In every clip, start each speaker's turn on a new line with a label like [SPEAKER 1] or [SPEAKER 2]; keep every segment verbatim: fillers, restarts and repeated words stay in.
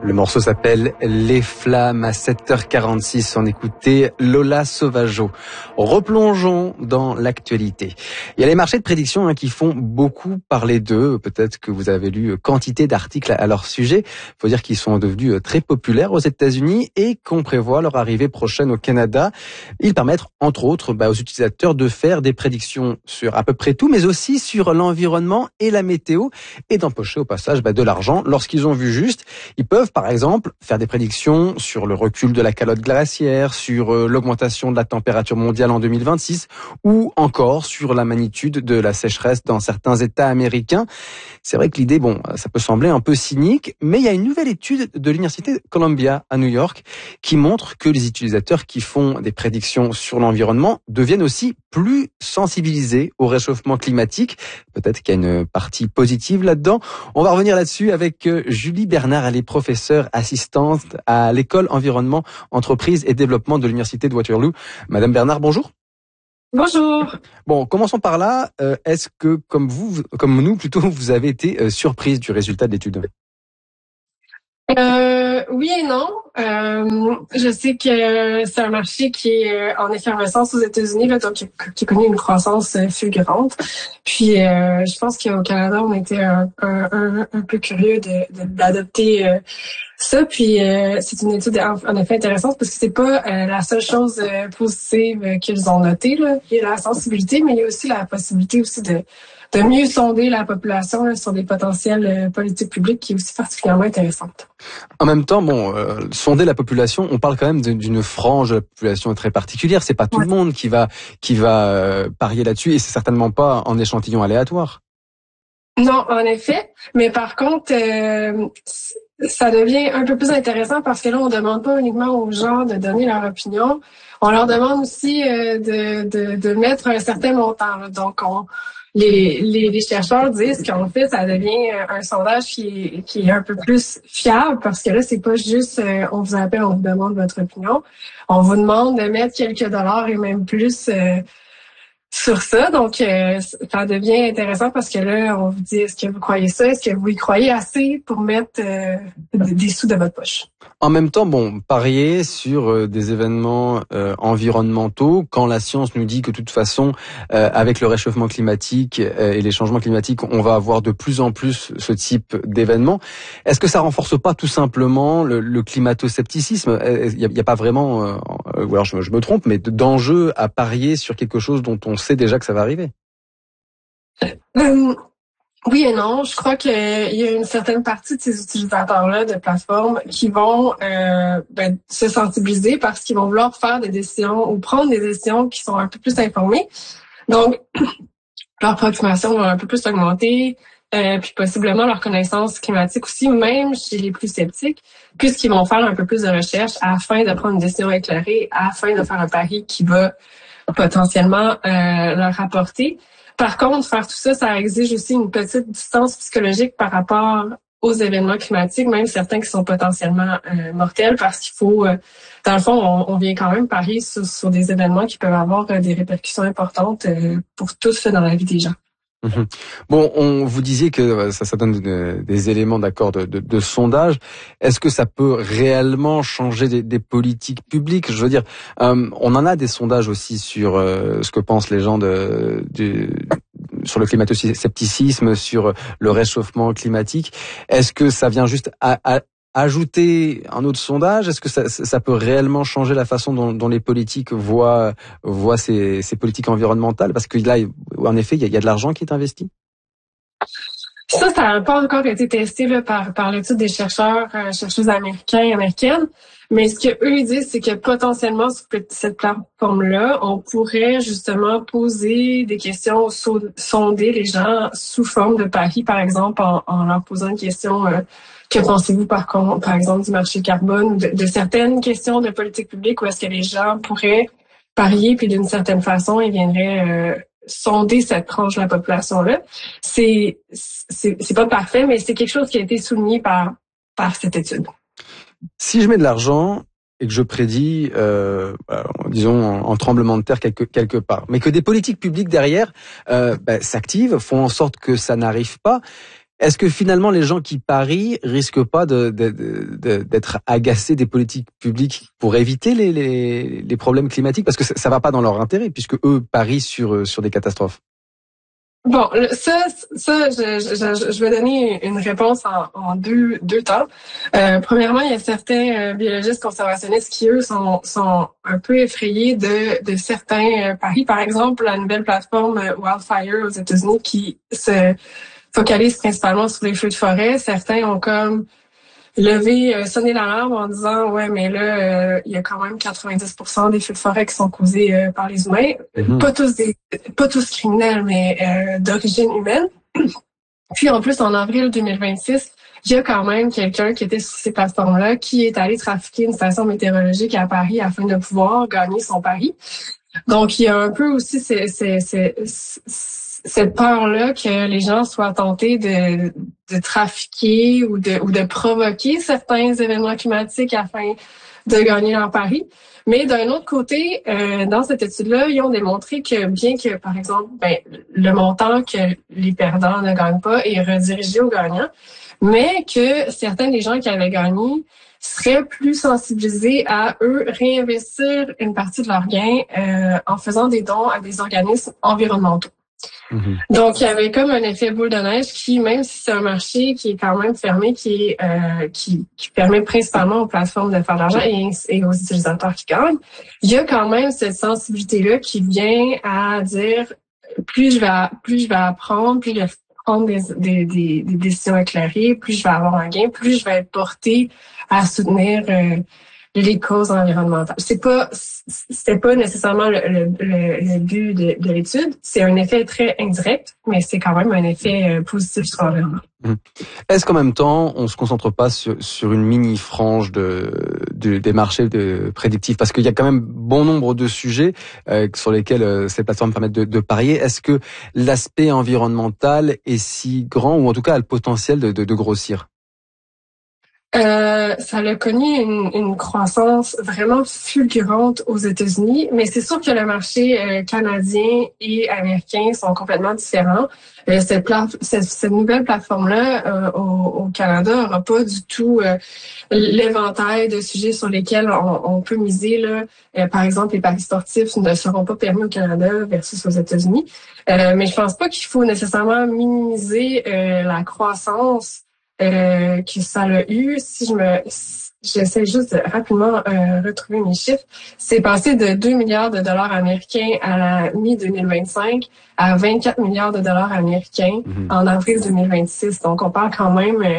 [SPEAKER 1] Le morceau s'appelle Les Flammes. À sept heures quarante-six, on écoutait Lola Sauvageau. Replongeons dans l'actualité. Il y a les marchés de prédiction hein, qui font beaucoup parler d'eux. Peut-être que vous avez lu quantité d'articles à leur sujet. Il faut dire qu'ils sont devenus très populaires aux États-Unis et qu'on prévoit leur arrivée prochaine au Canada. Ils permettent, entre autres, bah, aux utilisateurs de faire des prédictions sur à peu près tout, mais aussi sur l'environnement et la météo et d'empocher au passage bah, de l'argent lorsqu'ils ont vu juste. Ils peuvent par exemple faire des prédictions sur le recul de la calotte glaciaire, sur euh, l'augmentation de la température mondiale en deux mille vingt-six ou encore sur la magnitude de la sécheresse dans certains États américains. C'est vrai que l'idée, bon, ça peut sembler un peu cynique, mais il y a une nouvelle étude de l'Université de Columbia à New York qui montre que les utilisateurs qui font des prédictions sur l'environnement deviennent aussi plus sensibilisés au réchauffement climatique. Peut-être qu'il y a une partie positive là-dedans. On va revenir là-dessus avec Julie Bernard. Elle est professeure assistante à l'école environnement, entreprise et développement de l'Université de Waterloo. Madame Bernard, bonjour.
[SPEAKER 2] Bonjour.
[SPEAKER 1] Bon, commençons par là. Euh, est-ce que, comme vous, comme nous plutôt, vous avez été euh, surprise du résultat de l'étude ?
[SPEAKER 2] Euh, oui et non. Euh, je sais que c'est un marché qui est en effervescence aux États-Unis, là, donc qui, qui connaît une croissance fulgurante. Puis, euh, je pense qu'au Canada, on était un, un, un, un peu curieux de, de, d'adopter euh, ça. Puis, euh, c'est une étude en, en effet intéressante parce que c'est pas euh, la seule chose euh, positive qu'ils ont notée. Là. Il y a la sensibilité, mais il y a aussi la possibilité aussi de de mieux sonder la population là, sur des potentielles euh, politiques publiques qui est aussi particulièrement intéressante.
[SPEAKER 1] En même temps, bon, euh, sonder la population, on parle quand même d'une frange de la population très particulière. C'est pas tout ouais. le monde qui va qui va euh, parier là-dessus, et c'est certainement pas en échantillon aléatoire.
[SPEAKER 2] Non, en effet. Mais par contre, euh, ça devient un peu plus intéressant parce que là, on demande pas uniquement aux gens de donner leur opinion. On leur demande aussi euh, de, de de mettre un certain montant. Là. Donc, on Les, les, les chercheurs disent qu'en fait, ça devient un sondage qui est, qui est un peu plus fiable parce que là, c'est pas juste euh, on vous appelle, on vous demande votre opinion. On vous demande de mettre quelques dollars et même plus euh, sur ça. Donc, euh, ça devient intéressant parce que là, on vous dit, est-ce que vous croyez ça? Est-ce que vous y croyez assez pour mettre euh, des sous de votre poche?
[SPEAKER 1] En même temps, bon, parier sur euh, des événements euh, environnementaux, quand la science nous dit que de toute façon, euh, avec le réchauffement climatique euh, et les changements climatiques, on va avoir de plus en plus ce type d'événements, est-ce que ça renforce pas tout simplement le, le climato-scepticisme ? Il n'y a, a pas vraiment, euh, ou alors je, je me trompe, mais d'enjeu à parier sur quelque chose dont on sait déjà que ça va arriver ?
[SPEAKER 2] euh... Oui et non. Je crois qu'il y a une certaine partie de ces utilisateurs-là de plateformes qui vont euh, ben, se sensibiliser parce qu'ils vont vouloir faire des décisions ou prendre des décisions qui sont un peu plus informées. Donc, leur préoccupation va un peu plus augmenter, euh, puis possiblement leur connaissance climatique aussi, même chez les plus sceptiques, puisqu'ils vont faire un peu plus de recherche afin de prendre une décision éclairée, afin de faire un pari qui va potentiellement euh, leur rapporter. Par contre, faire tout ça, ça exige aussi une petite distance psychologique par rapport aux événements climatiques, même certains qui sont potentiellement euh, mortels, parce qu'il faut, euh, dans le fond, on, on vient quand même parier sur, sur des événements qui peuvent avoir euh, des répercussions importantes euh, pour tous dans la vie des gens.
[SPEAKER 1] Mmh. Bon, on vous disiez que ça, ça donne de, des éléments d'accord de, de, de sondage. Est-ce que ça peut réellement changer des, des politiques publiques ? Je veux dire, euh, on en a des sondages aussi sur euh, ce que pensent les gens de, de sur le climato-scepticisme, sur le réchauffement climatique. Est-ce que ça vient juste à, à ajouter un autre sondage ? Est-ce que ça, ça peut réellement changer la façon dont, dont les politiques voient, voient ces, ces politiques environnementales ? Parce que là, en effet, il y a, il y a de l'argent qui est investi.
[SPEAKER 2] Ça, ça n'a pas encore été testé là, par, par l'étude des chercheurs, euh, chercheuses américains et américaines. Mais ce que eux disent, c'est que potentiellement sur cette plateforme-là, on pourrait justement poser des questions, sonder les gens sous forme de paris, par exemple, en, en leur posant une question. Euh, Que pensez-vous par contre, par exemple, du marché carbone ou de, de certaines questions de politique publique où est-ce que les gens pourraient parier puis d'une certaine façon, ils viendraient euh, sonder cette tranche de la population-là. C'est, c'est, c'est pas parfait, mais c'est quelque chose qui a été souligné par, par cette étude.
[SPEAKER 1] Si je mets de l'argent et que je prédis, euh, disons, en, en tremblement de terre quelque, quelque part, mais que des politiques publiques derrière euh, bah, s'activent, font en sorte que ça n'arrive pas, Est-ce que finalement les gens qui parient risquent pas de, de, de, d'être agacés des politiques publiques pour éviter les, les, les problèmes climatiques, parce que ça, ça va pas dans leur intérêt puisque eux parient sur sur des catastrophes?
[SPEAKER 2] Bon, ça, ça, je, je, je vais donner une réponse en, en deux, deux temps. Euh, premièrement, il y a certains euh, biologistes conservationnistes qui, eux, sont, sont un peu effrayés de, de certains euh, paris. Par exemple, la nouvelle plateforme euh, Wildfire aux États-Unis qui se focalise principalement sur les feux de forêt. Certains ont comme levé, euh, sonné l'alarme en disant « Ouais, mais là, euh, il y a quand même quatre-vingt-dix pour cent des feux de forêt qui sont causés euh, par les humains. Mm-hmm. Pas tous des, pas tous criminels, mais euh, d'origine humaine. » Puis en plus, en avril deux mille vingt-six, il y a quand même quelqu'un qui était sur ces plateformes-là qui est allé trafiquer une station météorologique à Paris afin de pouvoir gagner son pari. Donc, il y a un peu aussi ces, ces, ces, ces cette peur-là que les gens soient tentés de, de trafiquer ou de, ou de provoquer certains événements climatiques afin de gagner leur pari. Mais d'un autre côté, euh, dans cette étude-là, ils ont démontré que bien que, par exemple, ben, le montant que les perdants ne gagnent pas est redirigé aux gagnants, mais que certains des gens qui avaient gagné seraient plus sensibilisés à, eux, réinvestir une partie de leurs gains euh, en faisant des dons à des organismes environnementaux. Mm-hmm. Donc, il y avait comme un effet boule de neige qui, même si c'est un marché qui est quand même fermé, qui est euh, qui, qui permet principalement aux plateformes de faire de l'argent et, et aux utilisateurs qui gagnent, il y a quand même cette sensibilité-là qui vient à dire plus je vais plus je vais apprendre, plus je vais prendre des, des, des, des décisions éclairées, plus je vais avoir un gain, plus je vais être portée à soutenir euh, les causes environnementales. C'est pas, c'était pas nécessairement le, le, le but de, de l'étude. C'est un effet très indirect, mais c'est quand même un effet positif sur l'environnement.
[SPEAKER 1] Est-ce qu'en même temps, on se concentre pas sur, sur une mini frange de, de des marchés de prédictifs, parce qu'il y a quand même bon nombre de sujets euh, sur lesquels euh, ces plateformes permettent de, de parier. Est-ce que l'aspect environnemental est si grand, ou en tout cas a le potentiel de, de, de grossir?
[SPEAKER 2] Euh, ça a connu une, une croissance vraiment fulgurante aux États-Unis, mais c'est sûr que le marché euh, canadien et américain sont complètement différents. Euh, cette, plate- cette, cette nouvelle plateforme-là euh, au, au Canada n'aura pas du tout euh, l'éventail de sujets sur lesquels on, on peut miser. Là. Euh, par exemple, les paris sportifs ne seront pas permis au Canada versus aux États-Unis. Euh, mais je pense pas qu'il faut nécessairement minimiser euh, la croissance Euh, que ça a eu. Si je me, j'essaie juste de rapidement euh, retrouver mes chiffres, c'est passé de deux milliards de dollars américains à la mi-deux mille vingt-cinq à vingt-quatre milliards de dollars américains mm-hmm. en avril deux mille vingt-six. Donc, on parle quand même euh,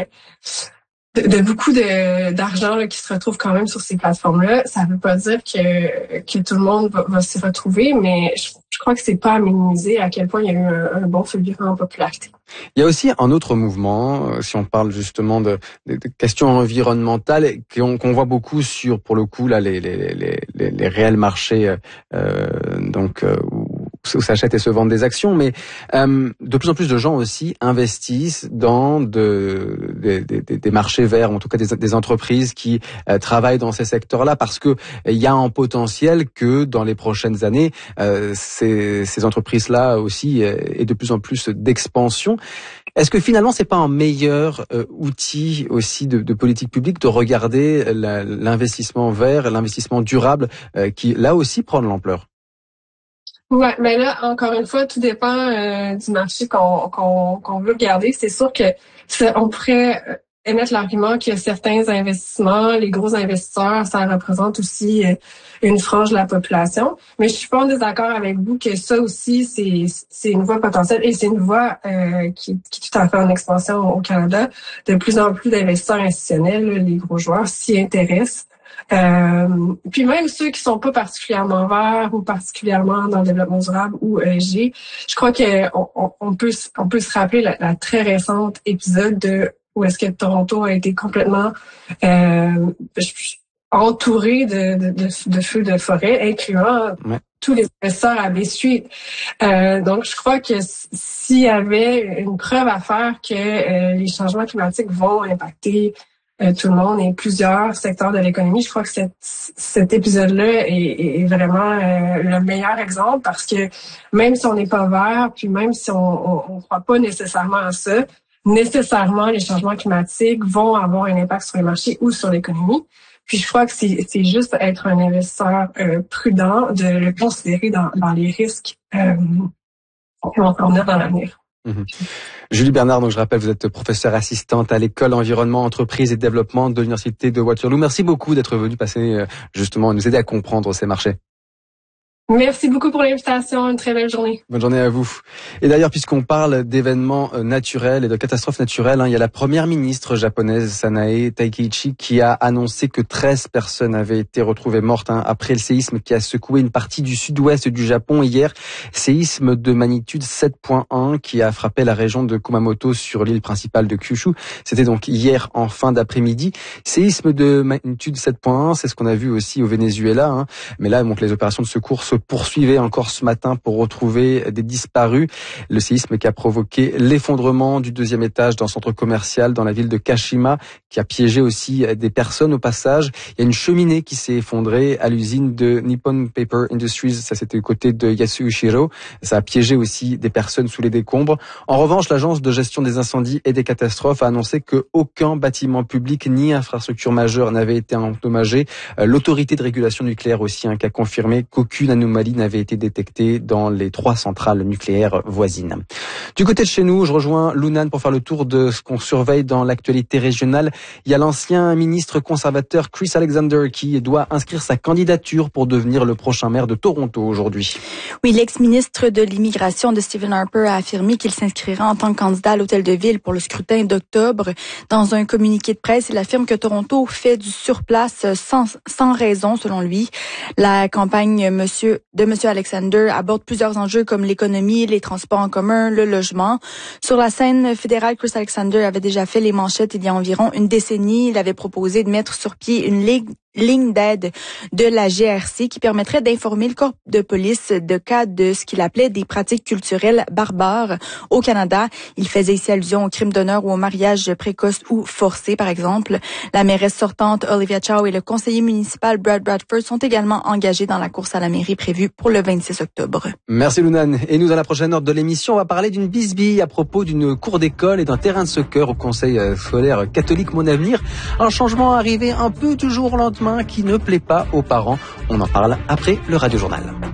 [SPEAKER 2] de, de beaucoup de, d'argent là, qui se retrouve quand même sur ces plateformes-là. Ça ne veut pas dire que, que tout le monde va, va s'y retrouver, mais je, je crois que c'est pas à minimiser à quel point il y a eu un, un bon fulgurant en popularité.
[SPEAKER 1] Il y a aussi un autre mouvement, si on parle justement de, de, de questions environnementales, qu'on, qu'on voit beaucoup sur, pour le coup, là, les, les, les, les, les réels marchés, euh, donc euh, où où s'achètent et se vendent des actions, mais euh, de plus en plus de gens aussi investissent dans de, des, des, des marchés verts, en tout cas des, des entreprises qui euh, travaillent dans ces secteurs-là, parce que il y a un potentiel que dans les prochaines années, euh, ces, ces entreprises-là aussi euh, aient de plus en plus d'expansion. Est-ce que finalement c'est pas un meilleur euh, outil aussi de, de politique publique de regarder la, l'investissement vert, l'investissement durable, euh, qui là aussi prend de l'ampleur?
[SPEAKER 2] Ouais, mais là, encore une fois, tout dépend euh, du marché qu'on, qu'on, qu'on veut regarder. C'est sûr que ça, on pourrait émettre l'argument qu'il y a certains investissements, les gros investisseurs, ça représente aussi euh, une frange de la population. Mais je suis pas en désaccord avec vous que ça aussi, c'est, c'est une voie potentielle et c'est une voie euh, qui, qui est tout à fait en expansion au Canada. De plus en plus d'investisseurs institutionnels, les gros joueurs, s'y intéressent. Euh, puis même ceux qui sont pas particulièrement verts ou particulièrement dans le développement durable ou E S G, je crois que on, on peut on peut se rappeler la, la très récente épisode de où est-ce que Toronto a été complètement euh, entouré de, de, de, de feux de forêt, incluant ouais. tous les investisseurs à Bay Street. Euh, donc, je crois que s'il y avait une preuve à faire que euh, les changements climatiques vont impacter Euh, tout le monde et plusieurs secteurs de l'économie. Je crois que cette, cet épisode-là est, est vraiment euh, le meilleur exemple parce que même si on n'est pas vert, puis même si on ne croit pas nécessairement à ça, nécessairement les changements climatiques vont avoir un impact sur les marchés ou sur l'économie. Puis je crois que c'est, c'est juste être un investisseur euh, prudent de le considérer dans, dans les risques euh, qui vont s'en venir dans l'avenir.
[SPEAKER 1] Mmh. Julie Bernard, donc je rappelle, vous êtes professeure assistante à l'école environnement, entreprise et développement de l'Université de Waterloo. Merci beaucoup d'être venue passer justement nous aider à comprendre ces marchés.
[SPEAKER 2] Merci beaucoup pour l'invitation. Une très belle journée.
[SPEAKER 1] Bonne journée à vous. Et d'ailleurs, puisqu'on parle d'événements naturels et de catastrophes naturelles, hein, il y a la première ministre japonaise, Sanae Takeichi, qui a annoncé que treize personnes avaient été retrouvées mortes hein, après le séisme qui a secoué une partie du sud-ouest du Japon hier. Séisme de magnitude sept virgule un qui a frappé la région de Kumamoto sur l'île principale de Kyushu. C'était donc hier en fin d'après-midi. Séisme de magnitude sept virgule un, c'est ce qu'on a vu aussi au Venezuela. Hein. Mais là, donc les opérations de secours se poursuivait encore ce matin pour retrouver des disparus. Le séisme qui a provoqué l'effondrement du deuxième étage d'un centre commercial dans la ville de Kashima, qui a piégé aussi des personnes au passage. Il y a une cheminée qui s'est effondrée à l'usine de Nippon Paper Industries. Ça, c'était du côté de Yasuhiro. Ça a piégé aussi des personnes sous les décombres. En revanche, l'agence de gestion des incendies et des catastrophes a annoncé qu'aucun bâtiment public ni infrastructure majeure n'avait été endommagé. L'autorité de régulation nucléaire aussi hein, qui a confirmé qu'aucune anomalie n'avait été détectée dans les trois centrales nucléaires voisines. Du côté de chez nous, je rejoins Lunan pour faire le tour de ce qu'on surveille dans l'actualité régionale. Il y a l'ancien ministre conservateur Chris Alexander qui doit inscrire sa candidature pour devenir le prochain maire de Toronto aujourd'hui.
[SPEAKER 3] Oui, l'ex-ministre de l'immigration de Stephen Harper a affirmé qu'il s'inscrira en tant que candidat à l'hôtel de ville pour le scrutin d'octobre. Dans un communiqué de presse, il affirme que Toronto fait du surplace sans, sans raison, selon lui. La campagne Monsieur de M. Alexander aborde plusieurs enjeux comme l'économie, les transports en commun, le logement. Sur la scène fédérale, Chris Alexander avait déjà fait les manchettes il y a environ une décennie. Il avait proposé de mettre sur pied une ligue ligne d'aide de la G R C qui permettrait d'informer le corps de police de cas de ce qu'il appelait des pratiques culturelles barbares au Canada. Il faisait ici allusion au crime d'honneur ou au mariage précoce ou forcé, par exemple. La mairesse sortante Olivia Chow et le conseiller municipal Brad Bradford sont également engagés dans la course à la mairie prévue pour le vingt-six octobre.
[SPEAKER 1] Merci Lunan. Et nous, dans la prochaine heure de l'émission, on va parler d'une bisbille à propos d'une cour d'école et d'un terrain de soccer au conseil scolaire catholique Mon Avenir. Un changement arrivé un peu toujours lentement qui ne plaît pas aux parents. On en parle après le Radio Journal.